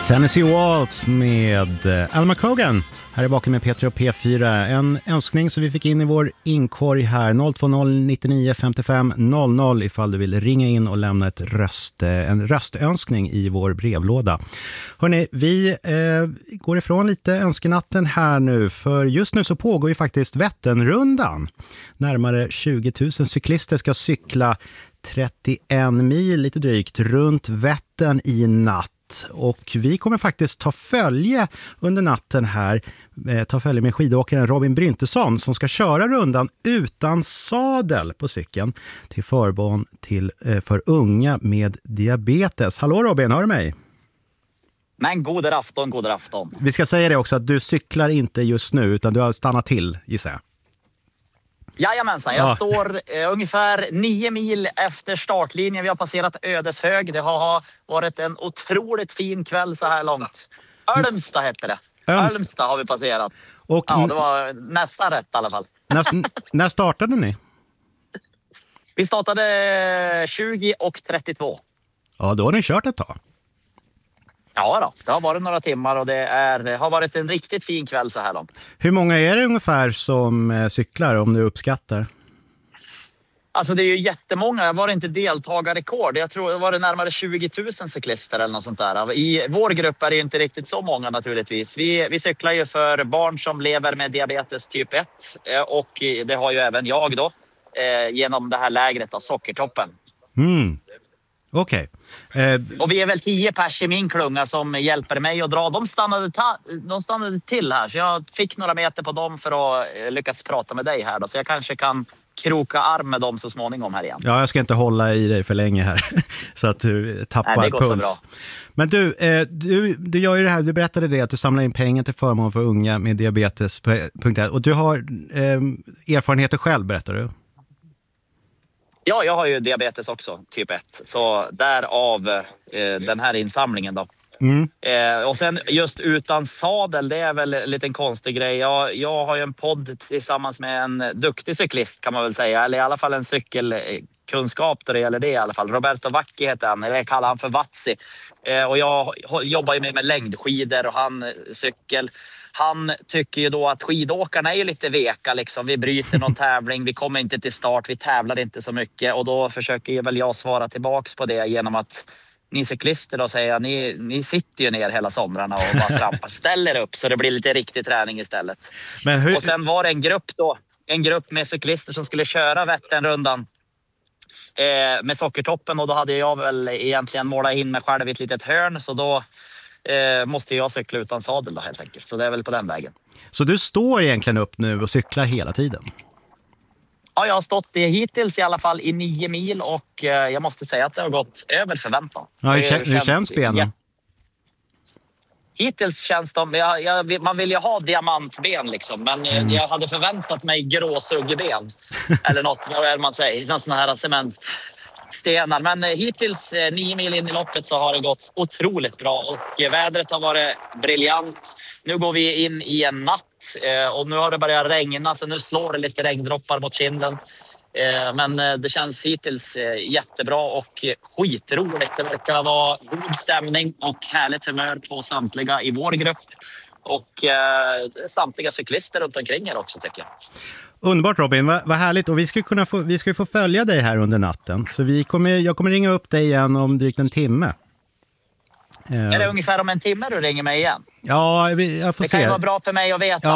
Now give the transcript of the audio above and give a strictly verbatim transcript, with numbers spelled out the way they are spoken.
Tennessee Waltz med Alma Cogan. Här är bakom med Peter och P fyra. En önskning som vi fick in i vår inkorg här. noll två noll nittionio femtiofem noll noll ifall du vill ringa in och lämna ett röst, en röstönskning i vår brevlåda. Hörrni, vi eh, går ifrån lite önskenatten här nu. För just nu så pågår ju faktiskt Vätternrundan. Närmare tjugo tusen cyklister ska cykla trettioen mil lite drygt runt Vättern i natt. Och vi kommer faktiskt ta följe under natten här, eh, ta följe med skidåkaren Robin Bryntesson som ska köra rundan utan sadel på cykeln till förmån till, eh, för unga med diabetes. Hallå Robin, hör du mig? Men god afton, god afton. Vi ska säga det också att du cyklar inte just nu utan du har stannat till, gissar jag. Jajamensan, jag ja. står eh, ungefär nio mil efter startlinjen. Vi har passerat Ödeshög. Det har varit en otroligt fin kväll så här långt. Ölmstad heter det. Ölmstad, Ölmstad har vi passerat. Och ja, det var nästan rätt i alla fall. När, när startade ni? Vi startade tjugo och trettiotvå. Ja, då har ni kört ett tag. Ja då, det har varit några timmar och det är, har varit en riktigt fin kväll så här långt. Hur många är det ungefär som eh, cyklar om du uppskattar? Alltså det är ju jättemånga. Jag var inte deltagarrekord. Jag tror det var det närmare tjugo tusen cyklister eller något sånt där. I vår grupp är det ju inte riktigt så många naturligtvis. Vi, vi cyklar ju för barn som lever med diabetes typ ett. Och det har ju även jag då. Genom det här lägret av Sockertoppen. Mm. Okej. Okay. Eh, och vi är väl tio pers i min klunga som hjälper mig att dra. De stannade, ta- de stannade till här. Så jag fick några meter på dem för att lyckas prata med dig här då. Så jag kanske kan kroka arm med dem så småningom här igen. Ja, jag ska inte hålla i dig för länge här så att du tappar Nej, det går puls. Så bra. Men du, eh, du, du gör ju det här, du berättade det att du samlar in pengar till förmån för unga med diabetes. Och du har eh, erfarenheter själv, berättar du? Ja, jag har ju diabetes också, typ ett. Så därav eh, den här insamlingen då. Mm. Eh, och sen just utan sadel, det är väl en liten konstig grej. Jag, jag har ju en podd tillsammans med en duktig cyklist kan man väl säga. Eller i alla fall en cykelkunskap där det gäller det i alla fall. Roberto Vacchi heter han, eller jag kallar han för Vatsi. Eh, och jag jobbar ju med, med längdskidor och han cykel. Han tycker ju då att skidåkarna är ju lite veka liksom. Vi bryter någon tävling, vi kommer inte till start, vi tävlar inte så mycket. Och då försöker ju väl jag svara tillbaks på det genom att ni cyklister då säger ni, ni sitter ju ner hela somrarna och bara trampar, ställer upp så det blir lite riktig träning istället. Men hur... Och sen var det en grupp då, en grupp med cyklister som skulle köra Vätternrundan eh, med Sockertoppen och då hade jag väl egentligen målat in mig själv i ett litet hörn så då eh, måste jag cykla utan sadel då helt enkelt. Så det är väl på den vägen. Så du står egentligen upp nu och cyklar hela tiden? Ja, jag har stått i, hittills i alla fall i nio mil och eh, jag måste säga att det har gått över förväntan. Ja, hur, kän, hur känns benen? Ja. Hittills känns de... Jag, jag, man vill ju ha diamantben liksom, men mm. jag hade förväntat mig gråsuggeben. Eller något, vad är det man säger? Någon sån här cementstenar. Men hittills, eh, nio mil in i loppet, så har det gått otroligt bra. Och eh, vädret har varit briljant. Nu går vi in i en natt. Och nu har det börjat regna så nu slår det lite regndroppar mot kinden. Men det känns hittills jättebra och skitroligt. Det verkar vara god stämning och härligt humör på samtliga i vår grupp. Och samtliga cyklister runt omkring er också tycker jag. Underbart Robin, vad, vad härligt. Och vi ska kunna få, vi ska få följa dig här under natten. Så vi kommer, jag kommer ringa upp dig igen om drygt en timme. Är det ungefär om en timme du ringer mig igen? Ja, jag får det se. Det kan ju vara bra för mig att veta. Ja.